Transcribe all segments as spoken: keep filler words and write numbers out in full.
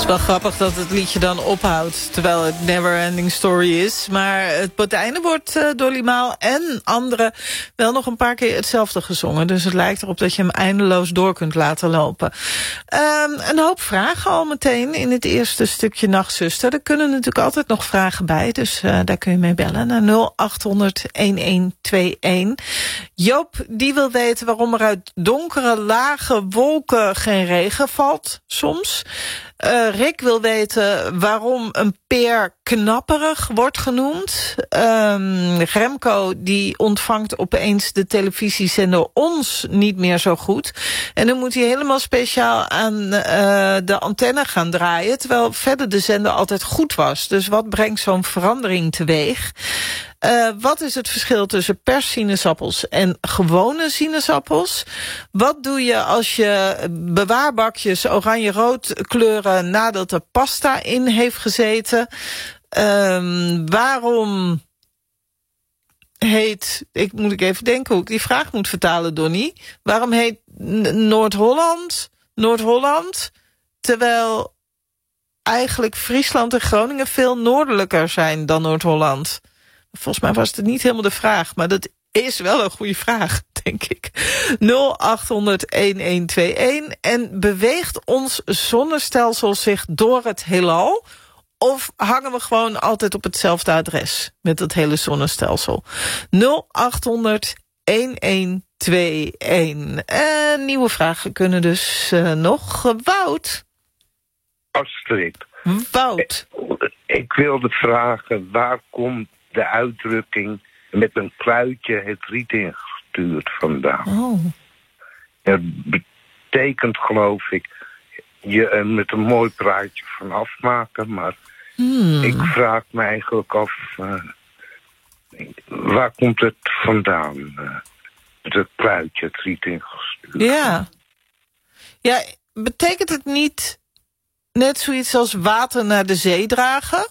Wel grappig dat het liedje dan ophoudt, terwijl het Never Ending Story is. Maar het, op het einde wordt uh, Dolly Maal en anderen wel nog een paar keer hetzelfde gezongen. Dus het lijkt erop dat je hem eindeloos door kunt laten lopen. Um, een hoop vragen al meteen in het eerste stukje Nachtzuster. Er kunnen natuurlijk altijd nog vragen bij, dus uh, daar kun je mee bellen naar nul acht honderd elf tweeënentwintig. Joop, die wil weten waarom er uit donkere, lage wolken geen regen valt soms. Uh, Rick wil weten waarom een peer knapperig wordt genoemd. Um, Remco die ontvangt opeens de televisiezender Ons niet meer zo goed. En dan moet hij helemaal speciaal aan uh, de antenne gaan draaien, terwijl verder de zender altijd goed was. Dus wat brengt zo'n verandering teweeg? Uh, wat is het verschil tussen perssinaasappels en gewone sinaasappels? Wat doe je als je bewaarbakjes oranje-rood kleuren nadat er pasta in heeft gezeten? Um, waarom heet... Ik moet ik even denken hoe ik die vraag moet vertalen, Donnie. Waarom heet Noord-Holland Noord-Holland, terwijl eigenlijk Friesland en Groningen veel noordelijker zijn dan Noord-Holland? Volgens mij was het niet helemaal de vraag, maar dat is wel een goede vraag, denk ik. nul acht honderd elf tweeëntwintig. En beweegt ons zonnestelsel zich door het heelal? Of hangen we gewoon altijd op hetzelfde adres met het hele zonnestelsel? nul acht honderd elf tweeëntwintig. En nieuwe vragen kunnen dus uh, nog. Wout? Astrid. Wout. Ik, ik wilde vragen, waar komt de uitdrukking met een kluitje het riet ingestuurd vandaan? Oh. Het betekent, geloof ik, je er met een mooi praatje van afmaken, maar hmm. ik vraag me eigenlijk af, uh, waar komt het vandaan? Uh, met het kluitje het riet ingestuurd. Ja. Ja, betekent het niet net zoiets als water naar de zee dragen?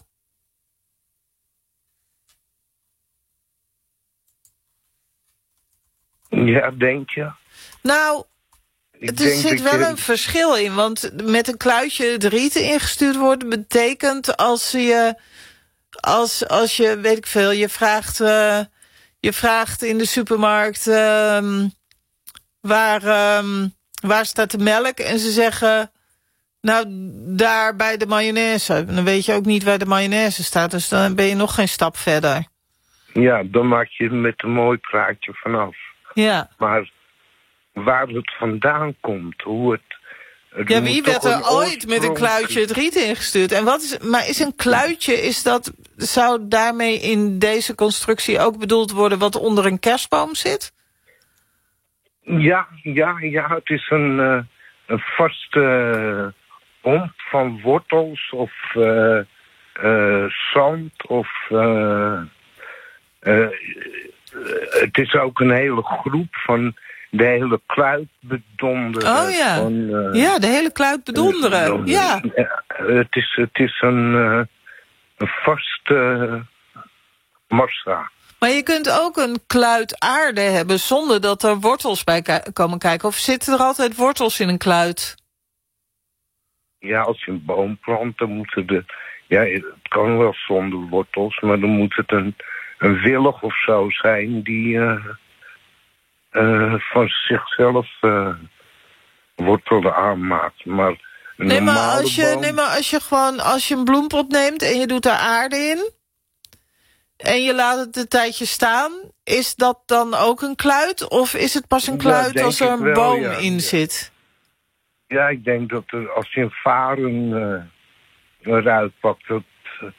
Ja, denk je? Nou, ik er zit wel je... een verschil in. Want met een kluitje het riet ingestuurd wordt, betekent als je, als, als je, weet ik veel, je vraagt, uh, je vraagt in de supermarkt, uh, waar, uh, waar staat de melk? En ze zeggen, nou, daar bij de mayonaise. Dan weet je ook niet waar de mayonaise staat, dus dan ben je nog geen stap verder. Ja, dan maak je met een mooi praatje vanaf. Ja. Maar waar het vandaan komt, hoe het... het ja, wie werd er ooit oorsprong... met een kluitje het riet ingestuurd? En wat is, maar is een kluitje, is dat, zou daarmee in deze constructie ook bedoeld worden wat onder een kerstboom zit? Ja, ja, ja, het is een, uh, een vaste uh, pomp van wortels of uh, uh, zand of... Uh, uh, het is ook een hele groep van de hele kluit bedonderen. Oh ja, van, uh, ja, de hele kluit bedonderen. Uh, ja. ja. Het is, het is een, uh, een vaste uh, massa. Maar je kunt ook een kluit aarde hebben zonder dat er wortels bij k- komen kijken. Of zitten er altijd wortels in een kluit? Ja, als je een boom plant, dan moeten de... Ja, het kan wel zonder wortels, maar dan moet het een... een willig of zo zijn die uh, uh, van zichzelf uh, wortelen aanmaakt. Maar nee, maar als je, boom... nee, maar als je gewoon als je een bloempot neemt en je doet daar aarde in en je laat het een tijdje staan, is dat dan ook een kluit? Of is het pas een kluit ja, als er een wel, boom ja, in ja. zit? Ja, ik denk dat er, als je een varen uh, eruit pakt, dat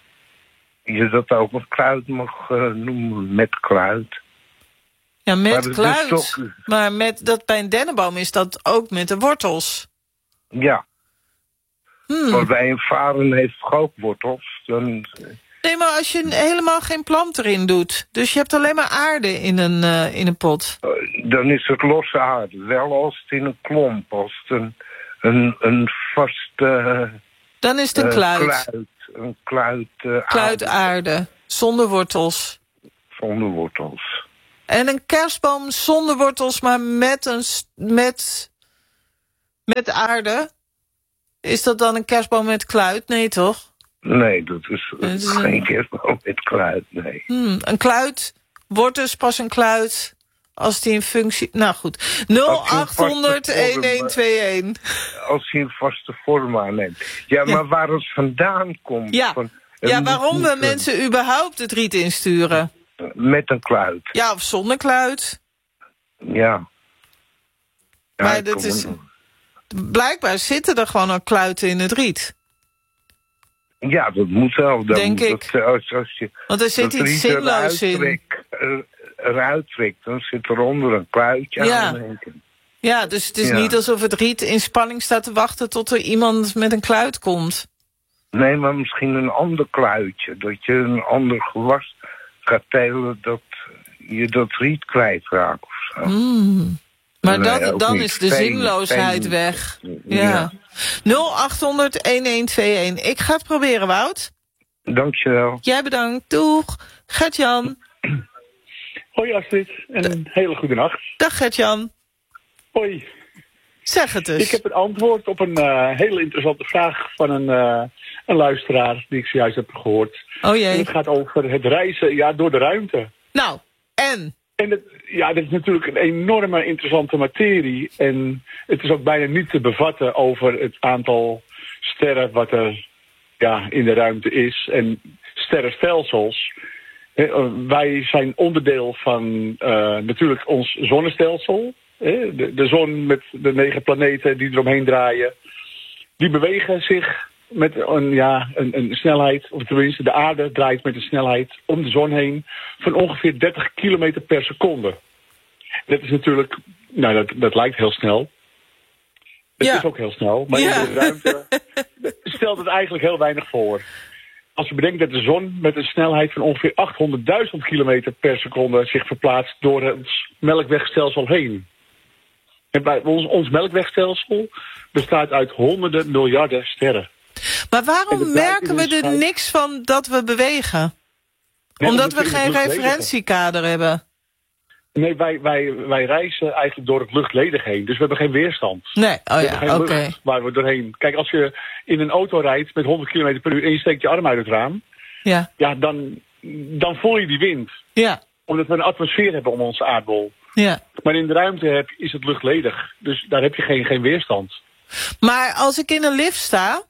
je dat ook een kluit mag uh, noemen, met kluit. Ja, met maar kluit. Toch... Maar met dat, bij een dennenboom is dat ook met de wortels. Ja. Hmm. Maar bij een varen heeft het ook wortels. Dan... Nee, maar als je helemaal geen plant erin doet, dus je hebt alleen maar aarde in een, uh, in een pot. Uh, dan is het losse aarde. Wel als het in een klomp, als het een, een, een vaste... Uh, dan is het een kluit. Uh, kluit. Een kluit, uh, kluitaarde, aarde. Zonder wortels. Zonder wortels. En een kerstboom zonder wortels, maar met, een, met, met aarde? Is dat dan een kerstboom met kluit? Nee, toch? Nee, dat is, dat is is geen een... kerstboom met kluit, nee. Hmm, een kluit wordt dus pas een kluit als die in functie... Nou goed, nul achthonderd een een twee een. Als hij een vaste vorm aanneemt. Ja, maar ja. waar het vandaan komt... Ja, van, ja waarom we mensen überhaupt het riet insturen. Met een kluit. Ja, of zonder kluit. Ja. ja maar dat is... Blijkbaar zitten er gewoon al kluiten in het riet. Ja, dat moet wel. Dan Denk moet ik. Dat, als, als je, Want er zit iets zinloos in. Eruit trekt, dan zit eronder een kluitje ja. aan. Denk ik. Ja, dus het is ja. niet alsof het riet in spanning staat te wachten tot er iemand met een kluit komt. Nee, maar misschien een ander kluitje. Dat je een ander gewas gaat telen dat je dat riet kwijtraakt of zo. Mm. Maar nee, dat, dan niet. is de Steen, zinloosheid steen. weg. Ja. Ja. nul achthonderd een een twee een. Ik ga het proberen, Wout. Dankjewel. Jij bedankt. Doeg. Gert-Jan. Hoi Astrid en een hele goede nacht. Dag Gert-Jan. Hoi. Zeg het eens. Ik heb het antwoord op een uh, hele interessante vraag van een, uh, een luisteraar die ik zojuist heb gehoord. Oh jee. En het gaat over het reizen ja, door de ruimte. Nou, en? En het, ja, dat is natuurlijk een enorme interessante materie. En het is ook bijna niet te bevatten over het aantal sterren wat er ja, in de ruimte is. En sterrenstelsels. Wij zijn onderdeel van uh, natuurlijk ons zonnestelsel. De, de zon met de negen planeten die eromheen draaien. Die bewegen zich met een, ja, een, een snelheid, of tenminste de aarde draait met een snelheid om de zon heen van ongeveer dertig kilometer per seconde. Dat is natuurlijk, nou dat, dat lijkt heel snel. Het ja. is ook heel snel, maar ja. in de ruimte stelt het eigenlijk heel weinig voor. Als je bedenkt dat de zon met een snelheid van ongeveer achthonderdduizend kilometer per seconde zich verplaatst door het melkwegstelsel heen. En bij ons, ons melkwegstelsel bestaat uit honderden miljarden sterren. Maar waarom merken we er niks van dat we bewegen? Nee, omdat we geen referentiekader hebben. Nee, wij, wij, wij reizen eigenlijk door het luchtledig heen. Dus we hebben geen weerstand. Nee, oh ja, oké. Okay. Waar we doorheen. Kijk, als je in een auto rijdt met honderd kilometer per uur en je steekt je arm uit het raam. Ja. Ja, dan, dan voel je die wind. Ja. Omdat we een atmosfeer hebben om onze aardbol. Ja. Maar in de ruimte heb, is het luchtledig. Dus daar heb je geen, geen weerstand. Maar als ik in een lift sta...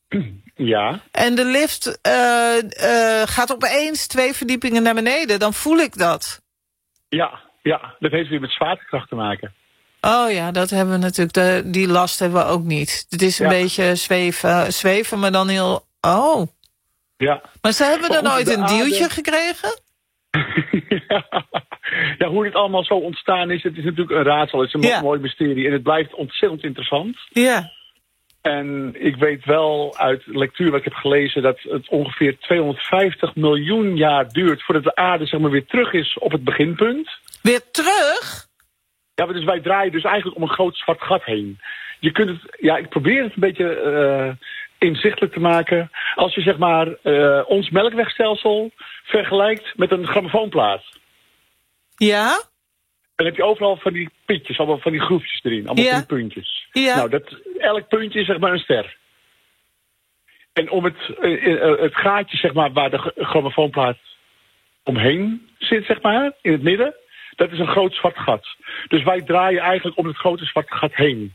Ja. En de lift uh, uh, gaat opeens twee verdiepingen naar beneden, dan voel ik dat. Ja, ja, dat heeft weer met zwaartekracht te maken. Oh ja, dat hebben we natuurlijk. De, die last hebben we ook niet. Het is een ja. beetje zweven, zweven, maar dan heel... Oh. Ja. Maar ze hebben dan nooit een aarde... duwtje gekregen? ja. ja, hoe dit allemaal zo ontstaan is, het is natuurlijk een raadsel. Het is een ja. mooi mysterie en het blijft ontzettend interessant. Ja. En ik weet wel uit lectuur wat ik heb gelezen dat het ongeveer tweehonderdvijftig miljoen jaar duurt voordat de aarde zeg maar weer terug is op het beginpunt. Weer terug? Ja, dus wij draaien dus eigenlijk om een groot zwart gat heen. Je kunt het, ja, ik probeer het een beetje uh, inzichtelijk te maken. Als je zeg maar uh, ons melkwegstelsel vergelijkt met een grammofoonplaat. Ja? Dan heb je overal van die pitjes, allemaal van die groefjes erin. Allemaal ja. van die puntjes. Ja. Nou, dat, elk puntje is zeg maar een ster. En om het, uh, het gaatje zeg maar, waar de grammofoonplaat omheen zit, zeg maar, in het midden, dat is een groot zwart gat. Dus wij draaien eigenlijk om het grote zwarte gat heen.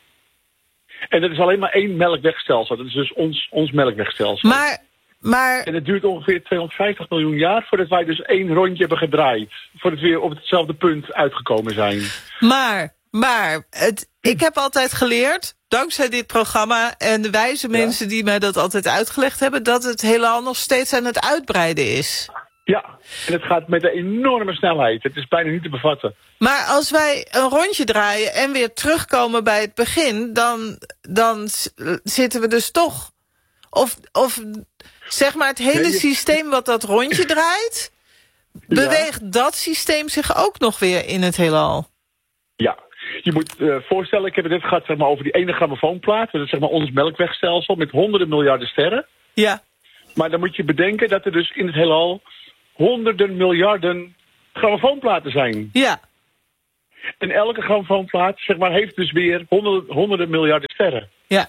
En dat is alleen maar één melkwegstelsel. Dat is dus ons, ons melkwegstelsel. Maar... Maar... En het duurt ongeveer tweehonderdvijftig miljoen jaar voordat wij dus één rondje hebben gedraaid. Voordat we weer op hetzelfde punt uitgekomen zijn. Maar, maar, het, ik heb altijd geleerd, dankzij dit programma en de wijze mensen ja. die mij dat altijd uitgelegd hebben, dat het heelal nog steeds aan het uitbreiden is. Ja, en het gaat met een enorme snelheid. Het is bijna niet te bevatten. Maar als wij een rondje draaien en weer terugkomen bij het begin, dan, dan zitten we dus toch... Of, of zeg maar het hele nee, je... systeem wat dat rondje draait, beweegt ja. dat systeem zich ook nog weer in het heelal? Ja, je moet uh, voorstellen, ik heb het net gehad zeg maar, over die ene grammofoonplaat. Dat is zeg maar ons melkwegstelsel met honderden miljarden sterren. Ja. Maar dan moet je bedenken dat er dus in het heelal honderden miljarden grammofoonplaten zijn. Ja. En elke grammofoonplaat zeg maar, heeft dus weer honderden, honderden miljarden sterren. Ja.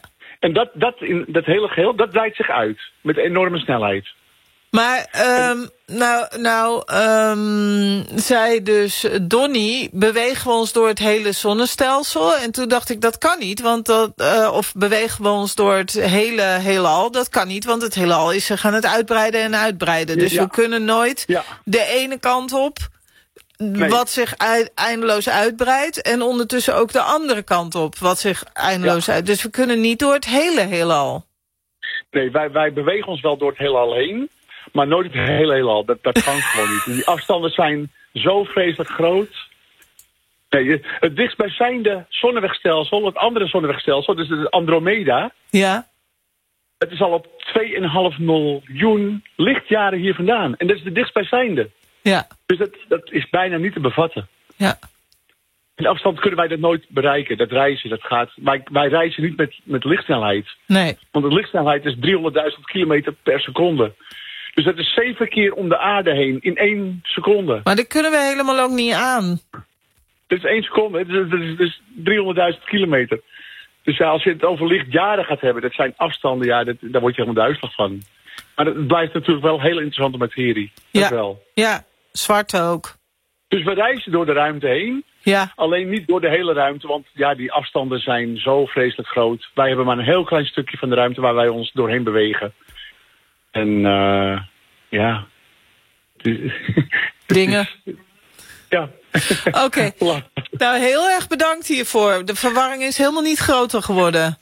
En dat, dat, in, dat hele geheel, dat breidt zich uit. Met enorme snelheid. Maar, um, nou, nou um, zei dus Donnie, bewegen we ons door het hele zonnestelsel? En toen dacht ik, dat kan niet, want dat, uh, of bewegen we ons door het hele heelal? Dat kan niet, want het heelal is zich aan het uitbreiden en uitbreiden. Dus ja. we kunnen nooit ja. de ene kant op, nee. wat zich eindeloos uitbreidt, en ondertussen ook de andere kant op, wat zich eindeloos ja. uit. Dus we kunnen niet door het hele heelal. Nee, wij, wij bewegen ons wel door het heelal heen. Maar nooit het hele heelal, dat, dat kan gewoon niet. Die afstanden zijn zo vreselijk groot. Nee, het dichtstbijzijnde zonnewegstelsel, het andere zonnewegstelsel, dus het Andromeda. Ja. Het is al op twee komma vijf miljoen lichtjaren hier vandaan. En dat is de dichtstbijzijnde. Ja. Dus dat, dat is bijna niet te bevatten. Ja. In afstand kunnen wij dat nooit bereiken. Dat reizen, dat gaat. Wij, wij reizen niet met, met lichtsnelheid. Nee. Want de lichtsnelheid is driehonderdduizend kilometer per seconde. Dus dat is zeven keer om de aarde heen in één seconde. Maar dat kunnen we helemaal ook niet aan. Dat is één seconde, dat is, is driehonderdduizend kilometer. Dus ja, als je het over lichtjaren gaat hebben, dat zijn afstanden, ja, dat, daar word je helemaal duizelig van. Maar het blijft natuurlijk wel heel interessante materie. Dat ja. wel. Ja, zwart ook. Dus we reizen door de ruimte heen. Ja. Alleen niet door de hele ruimte, want ja, die afstanden zijn zo vreselijk groot. Wij hebben maar een heel klein stukje van de ruimte waar wij ons doorheen bewegen. En uh, ja. Dingen. Ja. Oké. Okay. Nou, heel erg bedankt hiervoor. De verwarring is helemaal niet groter geworden.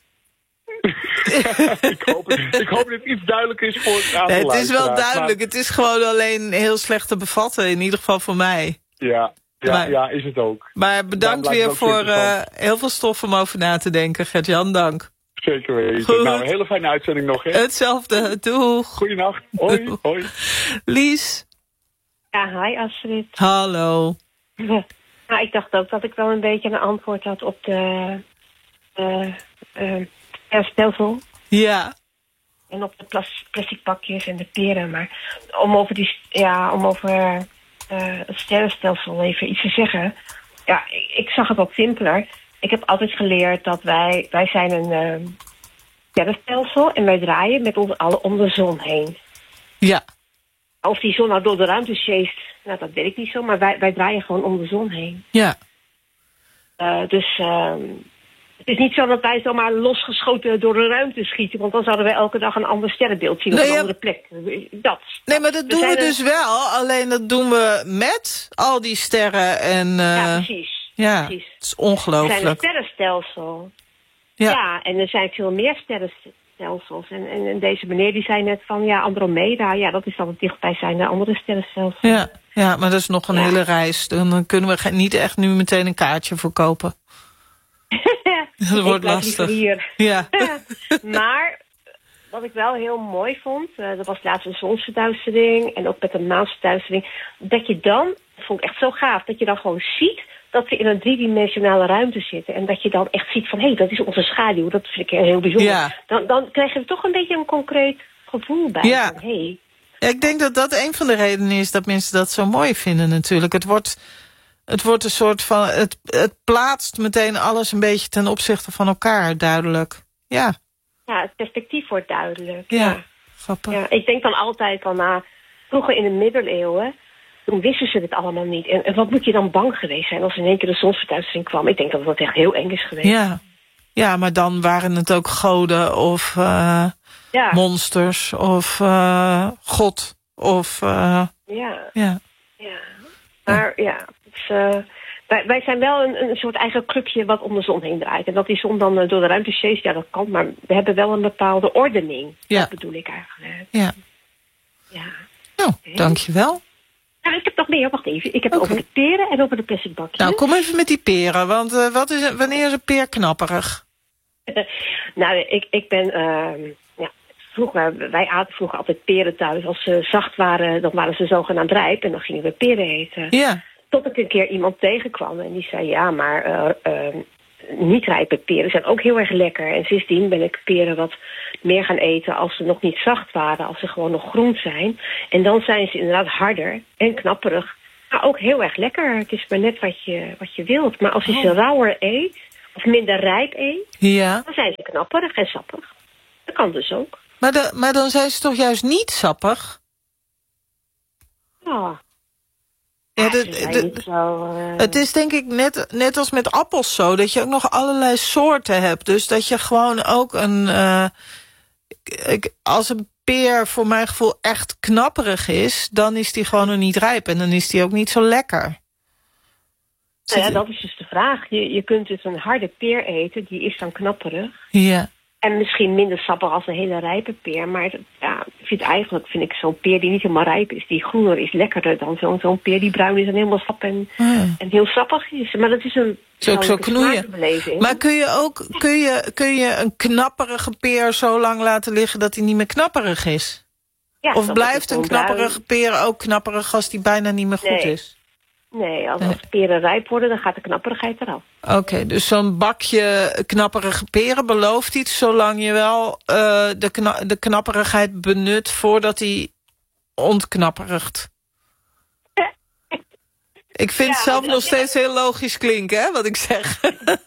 ik, hoop, ik hoop dat het iets duidelijker is voor het aantal. Nee, het is wel duidelijk. Maar... Het is gewoon alleen heel slecht te bevatten. In ieder geval voor mij. Ja, ja, maar, ja is het ook. Maar bedankt weer voor uh, heel veel stof om over na te denken. Gert-Jan, dank. Zeker weten. Nou, een hele fijne uitzending nog, hè? Hetzelfde. Doeg. Goeienacht. Hoi. Doeg. Hoi. Lies. Ja, hi Astrid. Hallo. Ja. Nou, ik dacht ook dat ik wel een beetje een antwoord had op de uh, uh, stelsel. Ja. En op de plas- plastic pakjes en de peren. Maar om over, die, ja, om over uh, het sterrenstelsel even iets te zeggen. Ja, ik, ik zag het wat simpeler. Ik heb altijd geleerd dat wij, wij zijn een uh, sterrenstelsel en wij draaien met ons allen om de zon heen. Ja. Of die zon nou door de ruimte sjeest, nou dat weet ik niet zo, maar wij, wij draaien gewoon om de zon heen. Ja. Uh, dus uh, het is niet zo dat wij zomaar losgeschoten door de ruimte schieten, want dan zouden wij elke dag een ander sterrenbeeld zien op nee, een ja. andere plek. Dat. Nee, maar dat we doen we dus een... wel, alleen dat doen we met al die sterren en... Uh... Ja, precies. Ja, precies. het is ongelooflijk. We zijn een sterrenstelsel. Ja. ja, en er zijn veel meer sterrenstelsels. En, en, en deze meneer die zei net van, ja, Andromeda, ja, dat is dan het dichtbijzijnde andere sterrenstelsel. Ja, ja, maar dat is nog een ja. hele reis. Dan kunnen we niet echt nu meteen een kaartje voor kopen. Dat wordt lastig. Hier. Ja. Maar wat ik wel heel mooi vond, uh, dat was laatst een zonsverduistering en ook met een maansverduistering, dat je dan, dat vond ik echt zo gaaf, dat je dan gewoon ziet dat we in een driedimensionale ruimte zitten. En dat je dan echt ziet van, hé, hey, dat is onze schaduw. Dat vind ik heel bijzonder. Ja. Dan, dan krijg je toch een beetje een concreet gevoel bij. Ja. Van, hey. Ja, ik denk dat dat een van de redenen is dat mensen dat zo mooi vinden natuurlijk. Het wordt, het wordt een soort van, het, het plaatst meteen alles een beetje ten opzichte van elkaar duidelijk. Ja. Ja, het perspectief wordt duidelijk. Ja, ja. grappig. Ja, ik denk dan altijd van, nou, vroeger in de middeleeuwen, toen wisten ze dit allemaal niet. En, en wat moet je dan bang geweest zijn als in één keer de zonsverduistering kwam? Ik denk dat het echt heel eng is geweest. Ja, ja, maar dan waren het ook goden of uh, ja. monsters of uh, God. Of, uh, ja. ja. ja. Maar ja, het is, uh, wij, wij zijn wel een, een soort eigen clubje wat om de zon heen draait. En dat die zon dan uh, door de ruimte sjeest, ja dat kan. Maar we hebben wel een bepaalde ordening. Ja. Dat bedoel ik eigenlijk. Ja. Ja. Nou, okay. Dankjewel. Nou, ik heb nog meer, wacht even. Ik heb okay. het over de peren en over de plastic bakjes. Nou, kom even met die peren, want uh, wat is, wanneer is een peer knapperig? nou, ik, ik ben... Uh, ja, vroeger, wij aten vroeger altijd peren thuis. Als ze zacht waren, dan waren ze zogenaamd rijp en dan gingen we peren eten. Ja. Tot ik een keer iemand tegenkwam en die zei, ja, maar uh, uh, niet rijpe peren zijn ook heel erg lekker. En sindsdien ben ik peren wat meer gaan eten als ze nog niet zacht waren, als ze gewoon nog groen zijn. En dan zijn ze inderdaad harder en knapperig. Maar ook heel erg lekker. Het is maar net wat je, wat je wilt. Maar als je oh. ze rauwer eet, of minder rijp eet, Ja. dan zijn ze knapperig en sappig. Dat kan dus ook. Maar, de, maar dan zijn ze toch juist niet sappig? Ja. Ja, Ja, de, ze zijn de- niet zo, eh, Het is denk ik net, net als met appels zo, dat je ook nog allerlei soorten hebt. Dus dat je gewoon ook een... Uh, ik, als een peer voor mijn gevoel echt knapperig is, dan is die gewoon nog niet rijp. En dan is die ook niet zo lekker. Nou ja, dat is dus de vraag. Je, je kunt dus een harde peer eten, die is dan knapperig. Ja. En misschien minder sappig als een hele rijpe peer. Maar dat- ja, ik vind eigenlijk vind ik zo'n peer die niet helemaal rijp is, die groener is lekkerder dan zo'n zo'n peer die bruin is en helemaal sap en, Ah. en heel sappig is. Maar dat is een Is ook zo persoonlijke knoeien. smaakbeleving. Maar kun je ook kun je, kun je een knapperige peer zo lang laten liggen dat hij niet meer knapperig is? Ja, Of dan blijft wordt het een gewoon knapperige peer ook knapperig als die bijna niet meer goed Nee. is? bruin. Nee, als, als peren rijp worden, dan gaat de knapperigheid eraf. Oké, dus zo'n bakje knapperige peren belooft iets, zolang je wel uh, de, kna de knapperigheid benut voordat hij ontknapperigt. Ik vind Ja, het zelf dat- nog ja. steeds heel logisch klinken, hè, wat ik zeg.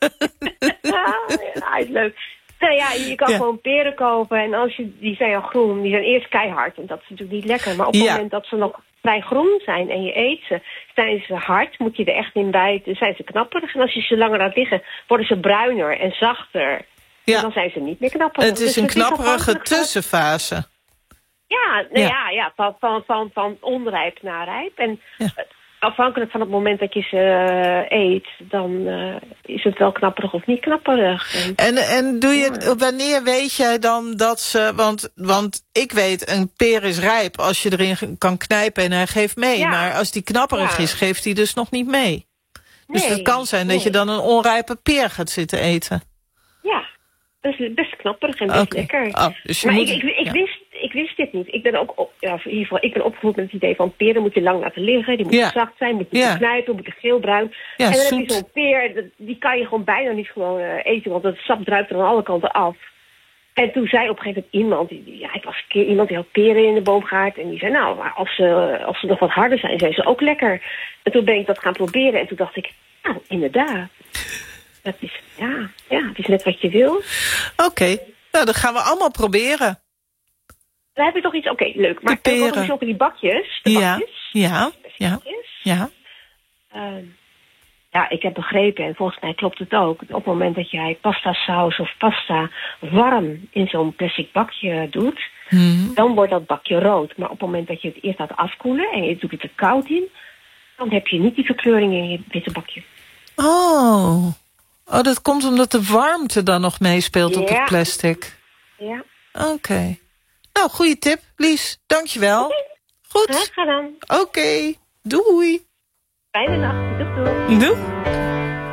Ja, ja, is leuk. Nou ja, je kan Ja. gewoon peren kopen en als je, die zijn al groen, die zijn eerst keihard en dat is natuurlijk niet lekker. Maar op het Ja. moment dat ze nog vrij groen zijn en je eet ze, zijn ze hard, moet je er echt in bijten, zijn ze knapperig. En als je ze langer laat liggen, worden ze bruiner en zachter. Ja. En dan zijn ze niet meer knapperig. Het is Dus een het knapperige afhankelijk van- tussenfase. Ja, nou Ja. ja, ja, van, van, van, van onrijp naar rijp. En Ja. eh, afhankelijk van het moment dat je ze eh, eet, dan eh, is het wel knapperig of niet knapperig. En, En, en doe je, Ja. wanneer weet jij dan dat ze... Want, want ik weet, een peer is rijp als je erin kan knijpen en hij geeft mee. Ja. Maar als die knapperig Ja. is, geeft hij dus nog niet mee. Dus Nee, het kan zijn dat nee. je dan een onrijpe peer gaat zitten eten. Ja, dat is best knapperig en best Oké. lekker. Oh, dus je maar moet, ik, ik, ik, ja. wist, ik wist dit niet. Ik ben ook op, ja, in ieder geval, ik ben opgevoed met het idee van peren moet je lang laten liggen. Die moeten Ja. zacht zijn, moeten Ja. knijpen, moeten geelbruin. Ja, en dan zoet. heb je zo'n peer, dat- die kan je gewoon bijna niet gewoon eh, eten, want het sap druipt er aan alle kanten af. En toen zei op een gegeven moment iemand, die- die- ja, ik was een keer iemand die had peren in de boomgaard. En die zei, nou, maar als ze, als ze nog wat harder zijn, zijn ze ook lekker. En toen ben ik dat gaan proberen en toen dacht ik, nou, inderdaad. Dat is, ja, ja, het is net wat je wil. Oké, nou, dat gaan we allemaal proberen. Dan heb je toch iets, oké, leuk. Maar De er peren. komen dus ook die bakjes. De Ja, bakjes. ja, ja, Bakjes. ja. Ehm, ja, ik heb begrepen, en volgens mij klopt het ook, op het moment dat jij pasta saus of pasta warm in zo'n plastic bakje doet, Hmm. dan wordt dat bakje rood. Maar op het moment dat je het eerst laat afkoelen en je doet het er koud in, dan heb je niet die verkleuring in je witte bakje. Oh. Oh, dat komt omdat de warmte dan nog meespeelt op Ja. het plastic. Ja, Oké. Nou, goede tip, Lies. Dankjewel. Goed. graag gedaan. Oké. Doei. Fijne nacht. Doei doei. Doei.